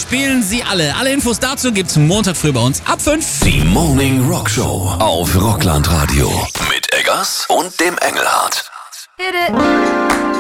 spielen sie alle. Alle Infos dazu gibt's Montag früh bei uns ab 5. Die Morning Rock Show auf Rockland Radio. Mit Eggers und dem Engelhardt. Hit it.